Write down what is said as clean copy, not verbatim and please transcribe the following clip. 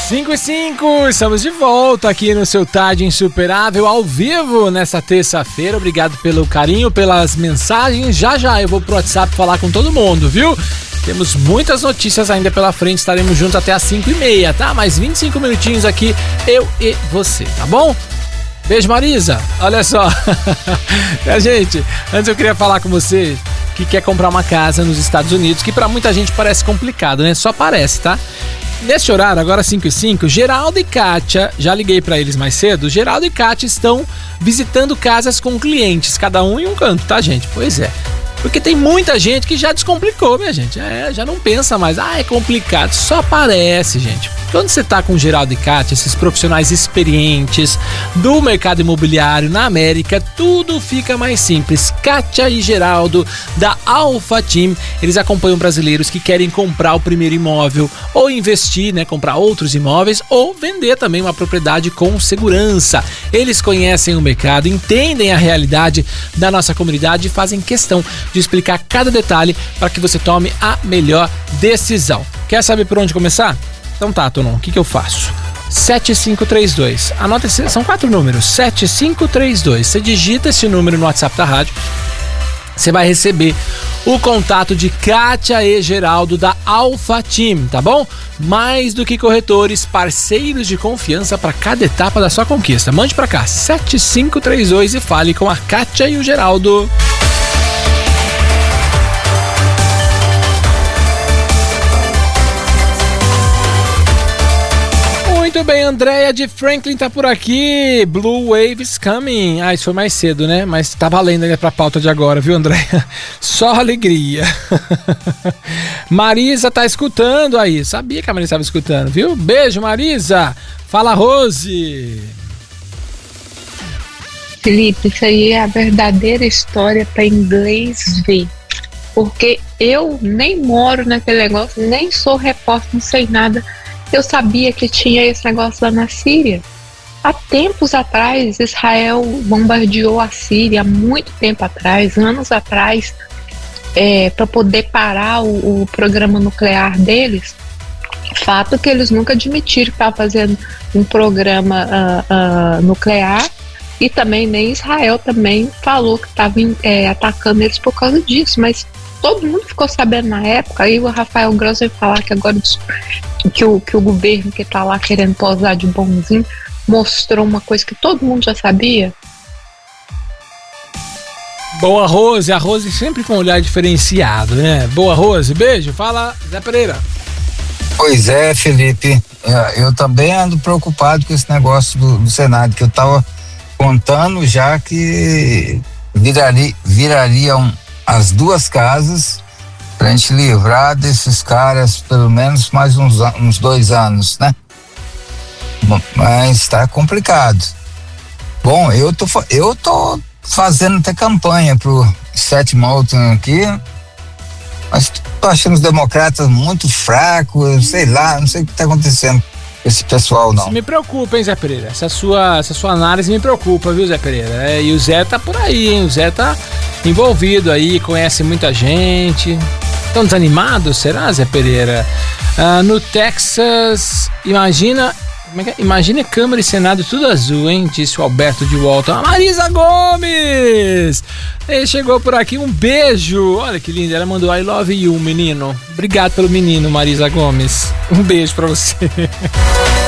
5 e 5, estamos de volta aqui no seu Tarde Insuperável, ao vivo nessa terça-feira. Obrigado pelo carinho, pelas mensagens. Já eu vou pro WhatsApp falar com todo mundo, viu? Temos muitas notícias ainda pela frente, estaremos juntos até as 5h30, tá? Mais 25 minutinhos aqui, eu e você, tá bom? Beijo, Marisa. Olha só. Gente, antes eu queria falar com você que quer comprar uma casa nos Estados Unidos, que pra muita gente parece complicado, né? Só parece, tá? Nesse horário, agora 5 e 5, Geraldo e Kátia, já liguei pra eles mais cedo, Geraldo e Kátia estão visitando casas com clientes, cada um em um canto, tá, gente? Pois é. Porque tem muita gente que já descomplicou, minha gente. Já não pensa mais, é complicado. Só parece, gente. Quando você tá com o Geraldo e Kátia, esses profissionais experientes do mercado imobiliário na América, tudo fica mais simples. Kátia e Geraldo, da Alpha Team, eles acompanham brasileiros que querem comprar o primeiro imóvel, ou investir, né, comprar outros imóveis, ou vender também uma propriedade com segurança. Eles conhecem o mercado, entendem a realidade da nossa comunidade e fazem questão de explicar cada detalhe para que você tome a melhor decisão. Quer saber por onde começar? Então tá, Tonon, o que eu faço? 7532. Anota, são 4 números. 7532. Você digita esse número no WhatsApp da rádio. Você vai receber o contato de Kátia e Geraldo da Alpha Team, tá bom? Mais do que corretores, parceiros de confiança para cada etapa da sua conquista. Mande para cá, 7532 e fale com a Kátia e o Geraldo. Muito bem, Andréia de Franklin tá por aqui. Blue Waves Coming. Isso foi mais cedo, né? Mas tá valendo ainda pra pauta de agora, viu, Andréia? Só alegria. Marisa tá escutando aí. Sabia que a Marisa tava escutando, viu? Beijo, Marisa. Fala, Rose. Felipe, isso aí é a verdadeira história para inglês ver. Porque eu nem moro naquele negócio, nem sou repórter, não sei nada. Eu sabia que tinha esse negócio lá na Síria. Há tempos atrás, Israel bombardeou a Síria, há muito tempo atrás, anos atrás, para poder parar o programa nuclear deles. Fato que eles nunca admitiram que estavam fazendo um programa nuclear, e também nem Israel também falou que estava atacando eles por causa disso, mas todo mundo ficou sabendo na época. Aí o Rafael Gross veio falar que agora que o governo que tá lá querendo posar de bonzinho mostrou uma coisa que todo mundo já sabia. Boa, Rose. A Rose sempre com um olhar diferenciado, né? Boa, Rose. Beijo. Fala, Zé Pereira. Pois é, Felipe. Eu também ando preocupado com esse negócio do Senado, que eu tava contando já que virariam as duas casas pra gente livrar desses caras pelo menos mais uns 2 anos, né? Mas tá complicado. Bom, eu tô fazendo até campanha pro Seth Moulton aqui, mas tô achando os democratas muito fracos, sei lá, não sei o que tá acontecendo com esse pessoal, não. Isso me preocupa, hein, Zé Pereira? Essa sua análise me preocupa, viu, Zé Pereira? E o Zé tá por aí, hein? O Zé tá envolvido aí, conhece muita gente. Estão desanimados, será, Zé Pereira? No Texas, imagina Câmara e Senado tudo azul, hein? Disse o Alberto de Walton. A Marisa Gomes! Ele chegou por aqui, um beijo. Olha que linda, ela mandou I love you, menino. Obrigado pelo menino, Marisa Gomes. Um beijo pra você.